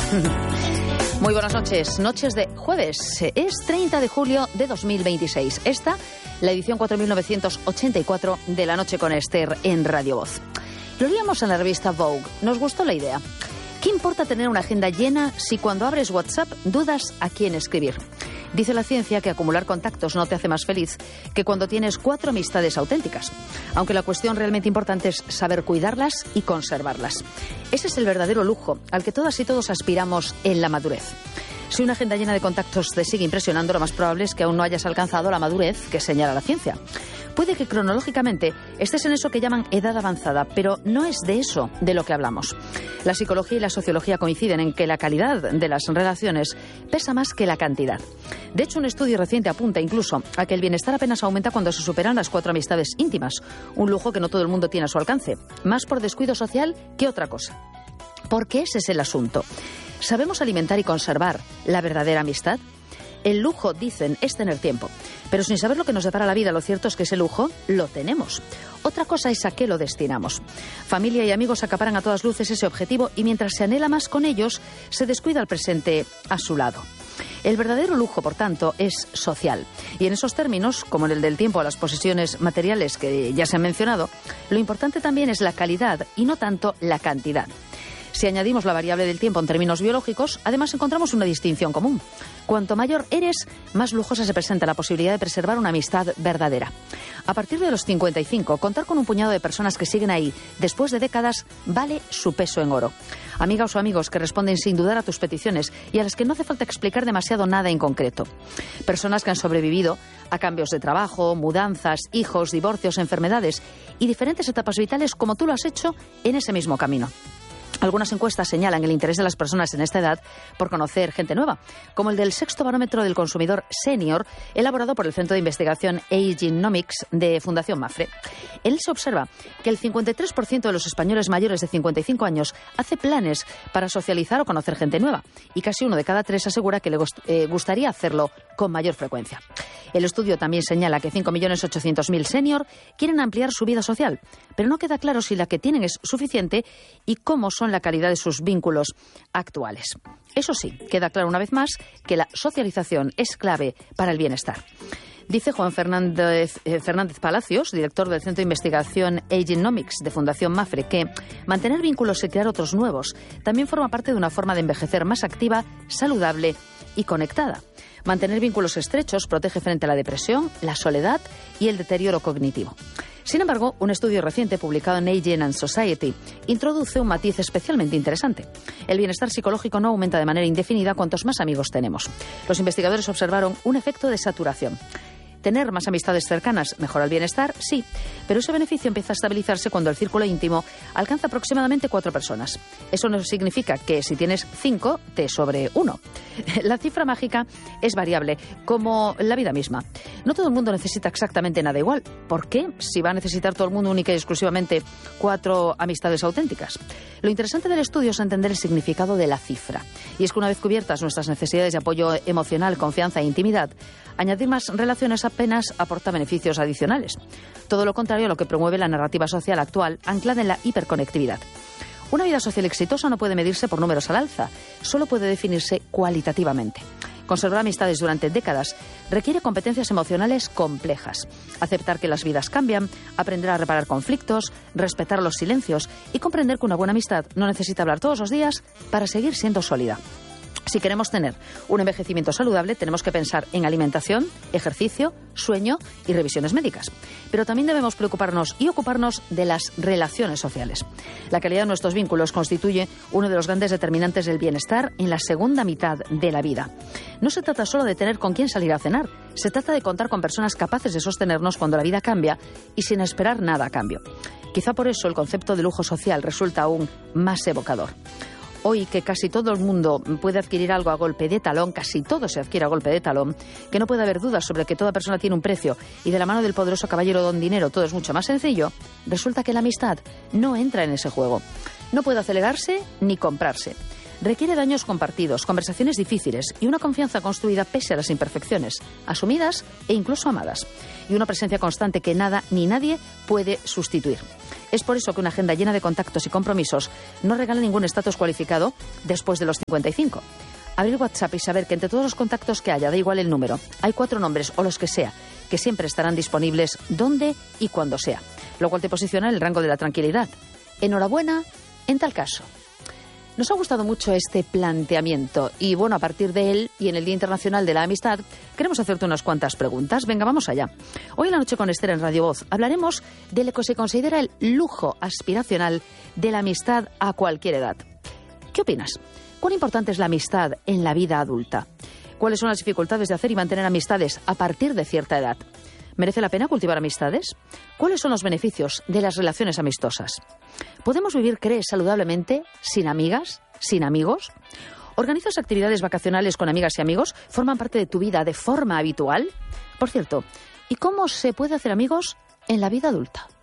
Muy buenas noches, noches de jueves. Es 30 de julio de 2026. Esta, la edición 4984 de La Noche con Esther en Radio Voz. Lo leíamos en la revista Vogue. Nos gustó la idea. ¿Qué importa tener una agenda llena si cuando abres WhatsApp dudas a quién escribir? Dice la ciencia que acumular contactos no te hace más feliz que cuando tienes 4 amistades auténticas. Aunque la cuestión realmente importante es saber cuidarlas y conservarlas. Ese es el verdadero lujo al que todas y todos aspiramos en la madurez. Si una agenda llena de contactos te sigue impresionando, lo más probable es que aún no hayas alcanzado la madurez que señala la ciencia. Puede que cronológicamente estés en eso que llaman edad avanzada, pero no es de eso de lo que hablamos. La psicología y la sociología coinciden en que la calidad de las relaciones pesa más que la cantidad. De hecho, un estudio reciente apunta incluso a que el bienestar apenas aumenta cuando se superan las 4 amistades íntimas, un lujo que no todo el mundo tiene a su alcance, más por descuido social que otra cosa. Porque ese es el asunto. ¿Sabemos alimentar y conservar la verdadera amistad? El lujo, dicen, es tener tiempo. Pero sin saber lo que nos depara la vida, lo cierto es que ese lujo lo tenemos. Otra cosa es a qué lo destinamos. Familia y amigos acaparan a todas luces ese objetivo y mientras se anhela más con ellos, se descuida el presente a su lado. El verdadero lujo, por tanto, es social. Y en esos términos, como en el del tiempo a las posesiones materiales que ya se han mencionado, lo importante también es la calidad y no tanto la cantidad. Si añadimos la variable del tiempo en términos biológicos, además encontramos una distinción común. Cuanto mayor eres, más lujosa se presenta la posibilidad de preservar una amistad verdadera. A partir de los 55, contar con un puñado de personas que siguen ahí después de décadas vale su peso en oro. Amigas o amigos que responden sin dudar a tus peticiones y a las que no hace falta explicar demasiado nada en concreto. Personas que han sobrevivido a cambios de trabajo, mudanzas, hijos, divorcios, enfermedades y diferentes etapas vitales como tú lo has hecho en ese mismo camino. Algunas encuestas señalan el interés de las personas en esta edad por conocer gente nueva, como el del 6º barómetro del consumidor senior, elaborado por el Centro de Investigación Agenomics de Fundación Mafre. En él se observa que el 53% de los españoles mayores de 55 años hace planes para socializar o conocer gente nueva, y casi 1 de cada 3 asegura que le gustaría hacerlo con mayor frecuencia. El estudio también señala que 5.800.000 senior quieren ampliar su vida social, pero no queda claro si la que tienen es suficiente y cómo son la calidad de sus vínculos actuales. Eso sí, queda claro una vez más que la socialización es clave para el bienestar. Dice Juan Fernández Palacios, director del Centro de Investigación Agenomics de Fundación Mafre, que mantener vínculos y crear otros nuevos también forma parte de una forma de envejecer más activa, saludable y conectada. Mantener vínculos estrechos protege frente a la depresión, la soledad y el deterioro cognitivo. Sin embargo, un estudio reciente publicado en Aging and Society introduce un matiz especialmente interesante. El bienestar psicológico no aumenta de manera indefinida cuantos más amigos tenemos. Los investigadores observaron un efecto de saturación. Tener más amistades cercanas mejora el bienestar, sí, pero ese beneficio empieza a estabilizarse cuando el círculo íntimo alcanza aproximadamente 4 personas. Eso no significa que si tienes 5, te sobre 1. La cifra mágica es variable, como la vida misma. No todo el mundo necesita exactamente nada igual. ¿Por qué? Si va a necesitar todo el mundo única y exclusivamente 4 amistades auténticas. Lo interesante del estudio es entender el significado de la cifra. Y es que una vez cubiertas nuestras necesidades de apoyo emocional, confianza e intimidad, añadir más relaciones apenas aporta beneficios adicionales. Todo lo contrario a lo que promueve la narrativa social actual, anclada en la hiperconectividad. Una vida social exitosa no puede medirse por números al alza, solo puede definirse cualitativamente. Conservar amistades durante décadas requiere competencias emocionales complejas. Aceptar que las vidas cambian, aprender a reparar conflictos, respetar los silencios y comprender que una buena amistad no necesita hablar todos los días para seguir siendo sólida. Si queremos tener un envejecimiento saludable, tenemos que pensar en alimentación, ejercicio, sueño y revisiones médicas. Pero también debemos preocuparnos y ocuparnos de las relaciones sociales. La calidad de nuestros vínculos constituye uno de los grandes determinantes del bienestar en la segunda mitad de la vida. No se trata solo de tener con quién salir a cenar, se trata de contar con personas capaces de sostenernos cuando la vida cambia y sin esperar nada a cambio. Quizá por eso el concepto de lujo social resulta aún más evocador. Hoy que casi todo el mundo puede adquirir algo a golpe de talón, casi todo se adquiere a golpe de talón, que no puede haber dudas sobre que toda persona tiene un precio y de la mano del poderoso caballero don dinero todo es mucho más sencillo, resulta que la amistad no entra en ese juego. No puede acelerarse ni comprarse. Requiere de años compartidos, conversaciones difíciles y una confianza construida pese a las imperfecciones, asumidas e incluso amadas. Y una presencia constante que nada ni nadie puede sustituir. Es por eso que una agenda llena de contactos y compromisos no regala ningún estatus cualificado después de los 55. Abrir WhatsApp y saber que entre todos los contactos que haya, da igual el número, hay 4 nombres o los que sea, que siempre estarán disponibles donde y cuando sea, lo cual te posiciona en el rango de la tranquilidad. Enhorabuena en tal caso. Nos ha gustado mucho este planteamiento y bueno, a partir de él y en el Día Internacional de la Amistad queremos hacerte unas cuantas preguntas. Venga, vamos allá. Hoy en La Noche con Esther en Radio Voz hablaremos de lo que se considera el lujo aspiracional de la amistad a cualquier edad. ¿Qué opinas? ¿Cuán importante es la amistad en la vida adulta? ¿Cuáles son las dificultades de hacer y mantener amistades a partir de cierta edad? ¿Merece la pena cultivar amistades? ¿Cuáles son los beneficios de las relaciones amistosas? ¿Podemos vivir, crees, saludablemente sin amigas, sin amigos? ¿Organizas actividades vacacionales con amigas y amigos? ¿Forman parte de tu vida de forma habitual? Por cierto, ¿y cómo se puede hacer amigos en la vida adulta?